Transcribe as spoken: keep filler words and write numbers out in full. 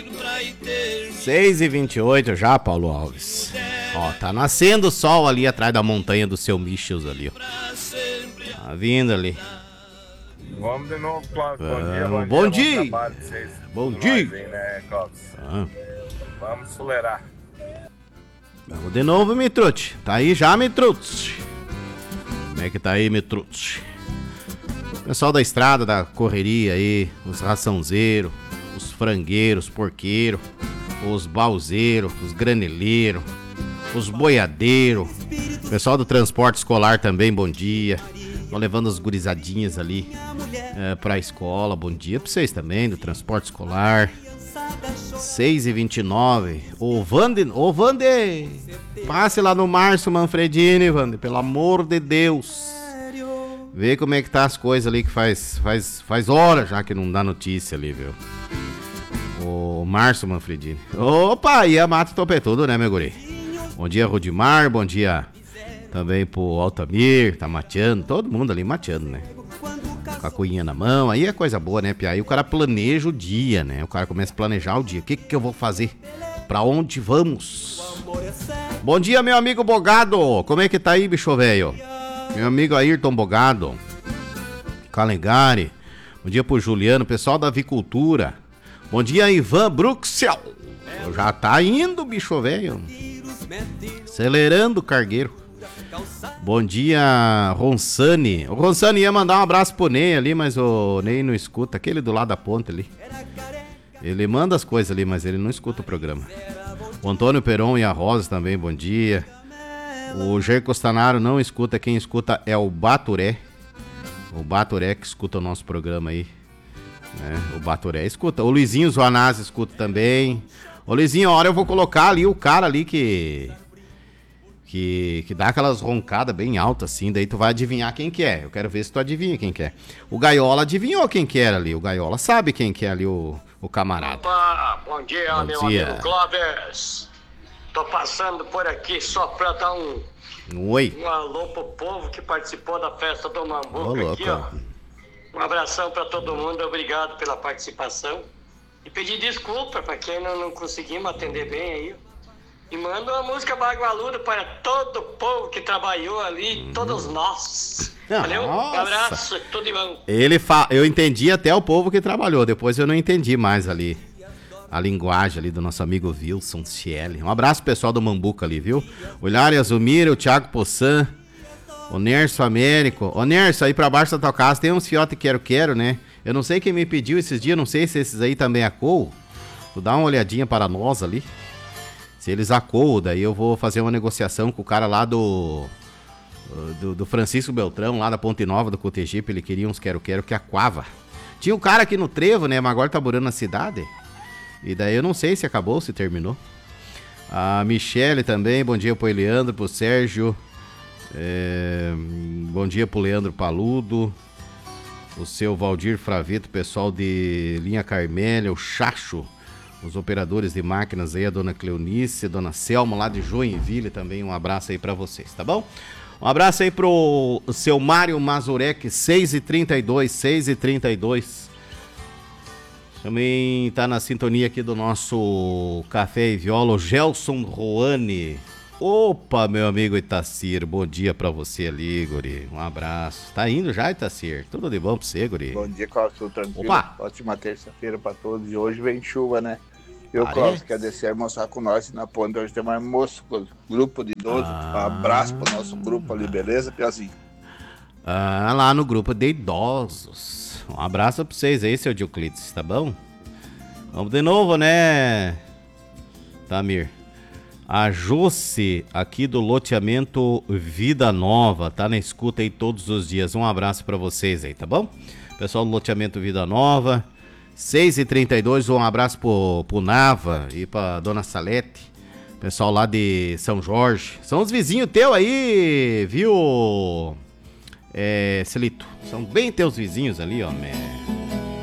seis e vinte e oito já, Paulo Alves. Ó, tá nascendo o sol ali atrás da montanha do seu Michels ali, ó. Tá vindo ali. Vamos de novo, Cláudio. Bom Ah, dia, bom, bom dia. dia. Bom trabalho pra vocês. Bom Nós dia. aí, né, Cláudio? Ah. Vamos acelerar. Vamos de novo, Mitrute. Tá aí já, Mitrute? Como é que tá aí, Mitrute? Pessoal da estrada, da correria aí, os raçãozeiros, os frangueiros, os porqueiros, os bauzeiros, os graneleiros, os boiadeiros. Pessoal do transporte escolar também, bom dia. Tô levando as gurizadinhas ali é, pra escola. Bom dia pra vocês também, do transporte escolar. seis e vinte e nove. Ô, Vande, ô, Vande, passe lá no Márcio Manfredini, Vande, pelo amor de Deus. Vê como é que tá as coisas ali, que faz, faz, faz horas já que não dá notícia ali, viu? O Márcio Manfredini. Opa, e a Mato Topetudo, né, meu guri? Bom dia, Rudimar, bom dia também pro Altamir, tá mateando, todo mundo ali mateando, né? Com a cuinha na mão, aí é coisa boa, né, Pia? Aí o cara planeja o dia, né? O cara começa a planejar o dia. O que que eu vou fazer? Pra onde vamos? Bom dia, meu amigo Bogado. Como é que tá aí, bicho velho? Meu amigo Ayrton Bogado. Calegari. Bom dia pro Juliano, pessoal da avicultura. Bom dia, Ivan Bruxel. Já tá indo, bicho velho. Acelerando o cargueiro. Bom dia, Ronsani. O Ronsani ia mandar um abraço pro Ney ali, mas o Ney não escuta. Aquele do lado da ponte ali. Ele manda as coisas ali, mas ele não escuta o programa. O Antônio Peron e a Rosa também, bom dia. O Jair Costanaro não escuta. Quem escuta é o Baturé. O Baturé que escuta o nosso programa aí. É, o Baturé escuta. O Luizinho Zoanazzi escuta também. Ô Luizinho, a hora eu vou colocar ali o cara ali que... Que, que dá aquelas roncadas bem altas assim, daí tu vai adivinhar quem que é. Eu quero ver se tu adivinha quem que é. O Gaiola adivinhou quem que era ali. O Gaiola sabe quem que é ali o, o camarada. Opa, bom dia, bom meu dia. amigo Clóvis. Tô passando por aqui só pra dar um, Oi. um alô pro povo que participou da festa do Mambuca Ô, aqui, ó. Um abração pra todo mundo, obrigado pela participação. E pedir desculpa pra quem não, não conseguimos atender bem aí. E manda uma música bagualuda para todo o povo que trabalhou ali, uhum. Todos nós. Valeu? Um abraço, tudo de bom. Ele fa... Eu entendi até o povo que trabalhou, depois eu não entendi mais ali a linguagem ali do nosso amigo Wilson Cieli. Um abraço pessoal do Mambuca ali, viu? O Hilário Azumira, o Thiago Poçan, o Nerso Américo. Ô Nerso, aí pra baixo da tua casa tem uns fiote quero-quero, né? Eu não sei quem me pediu esses dias, não sei se esses aí também é cou. Tu dá uma olhadinha para nós ali. Se eles acoam, daí eu vou fazer uma negociação com o cara lá do, do, do Francisco Beltrão, lá da Ponte Nova, do Cotegipe. Ele queria uns quero-quero que aquava. Tinha um cara aqui no Trevo, né, mas agora tá morando na cidade. E daí eu não sei se acabou, se terminou. A Michele também, bom dia pro Leandro, pro Sérgio. É, bom dia pro Leandro Paludo. O seu Valdir Fraveto, pessoal de Linha Carmélia, o Chacho. Os operadores de máquinas aí, a dona Cleonice, a dona Selma lá de Joinville também, um abraço aí pra vocês, tá bom? Um abraço aí pro seu Mário Mazurek, seis e trinta e dois, seis e trinta e dois. Também tá na sintonia aqui do nosso Café e Viola, o Gelson Roane. Opa, meu amigo Itacir, bom dia pra você ali, guri. Um abraço. Tá indo já, Itacir? Tudo de bom pra você, guri? Bom dia, Cláudio, tudo tranquilo? Opa! Ótima terça-feira pra todos. E hoje vem chuva, né? Eu, ah, Cláudio, é? quer descer e almoçar com nós na ponte. Hoje tem mais moço, grupo de idosos. Ah. Um abraço pro nosso grupo ali, beleza, Piazinho? Ah, lá no grupo de idosos. Um abraço pra vocês aí, seu Dioclides, tá bom? Vamos de novo, né, Tamir? A Jossi, aqui do loteamento Vida Nova, tá na escuta aí todos os dias. Um abraço pra vocês aí, tá bom? Pessoal do loteamento Vida Nova, seis e trinta e dois, um abraço pro, pro Nava e pra dona Salete. Pessoal lá de São Jorge. São os vizinhos teus aí, viu, é, Celito? São bem teus vizinhos ali, ó, né?